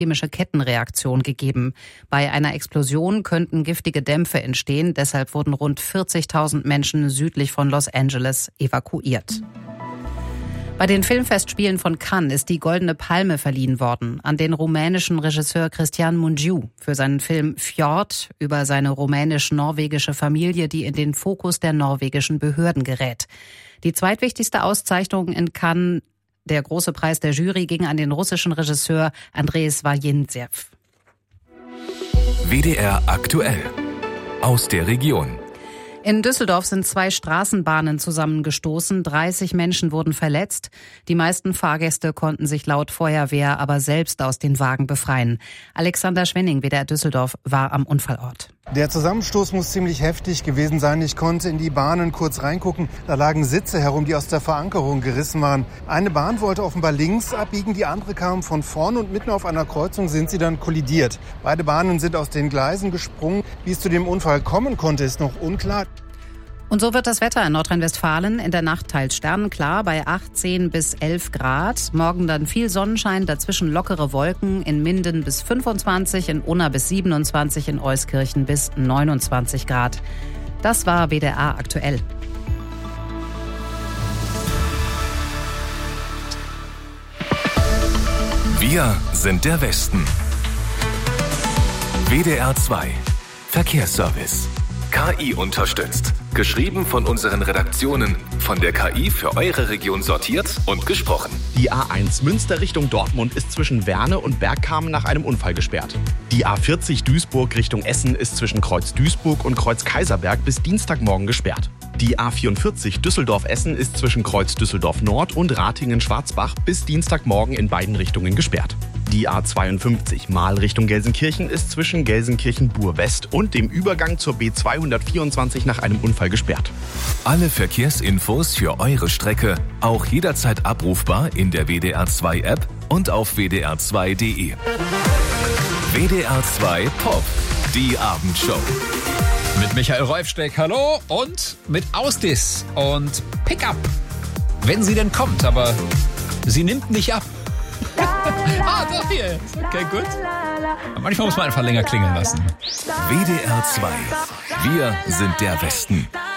chemische Kettenreaktion gegeben. Bei einer Explosion könnten giftige Dämpfe entstehen. Deshalb wurden rund 40.000 Menschen südlich von Los Angeles evakuiert. Bei den Filmfestspielen von Cannes ist die Goldene Palme verliehen worden an den rumänischen Regisseur Cristian Mungiu für seinen Film Fjord über seine rumänisch-norwegische Familie, die in den Fokus der norwegischen Behörden gerät. Die zweitwichtigste Auszeichnung in Cannes, der große Preis der Jury, ging an den russischen Regisseur Andreis Vajintsev. WDR aktuell aus der Region. In Düsseldorf sind 2 Straßenbahnen zusammengestoßen. 30 Menschen wurden verletzt. Die meisten Fahrgäste konnten sich laut Feuerwehr aber selbst aus den Wagen befreien. Alexander Schwenning, WDR Düsseldorf, war am Unfallort. Der Zusammenstoß muss ziemlich heftig gewesen sein. Ich konnte in die Bahnen kurz reingucken. Da lagen Sitze herum, die aus der Verankerung gerissen waren. Eine Bahn wollte offenbar links abbiegen, die andere kam von vorn und mitten auf einer Kreuzung sind sie dann kollidiert. Beide Bahnen sind aus den Gleisen gesprungen. Wie es zu dem Unfall kommen konnte, ist noch unklar. Und so wird das Wetter in Nordrhein-Westfalen in der Nacht teils sternenklar bei 18 bis 11 Grad. Morgen dann viel Sonnenschein, dazwischen lockere Wolken, in Minden bis 25, in Unna bis 27, in Euskirchen bis 29 Grad. Das war WDR aktuell. Wir sind der Westen. WDR 2 Verkehrsservice. KI unterstützt. Geschrieben von unseren Redaktionen, von der KI für eure Region sortiert und gesprochen. Die A1 Münster Richtung Dortmund ist zwischen Werne und Bergkamen nach einem Unfall gesperrt. Die A40 Duisburg Richtung Essen ist zwischen Kreuz Duisburg und Kreuz Kaiserberg bis Dienstagmorgen gesperrt. Die A44 Düsseldorf-Essen ist zwischen Kreuz Düsseldorf Nord und Ratingen-Schwarzbach bis Dienstagmorgen in beiden Richtungen gesperrt. Die A52 Mahl Richtung Gelsenkirchen ist zwischen Gelsenkirchen-Bur-West und dem Übergang zur B224 nach einem Unfall gesperrt. Alle Verkehrsinfos für eure Strecke auch jederzeit abrufbar in der WDR 2 App und auf wdr2.de. WDR 2 Pop, die Abendshow. Mit Michael Reufsteck, hallo, und mit Ausdis und Pickup. Wenn sie denn kommt, aber sie nimmt nicht ab. Doch hier. Okay, gut. Manchmal muss man einfach länger klingeln lassen. WDR 2. Wir sind der Westen.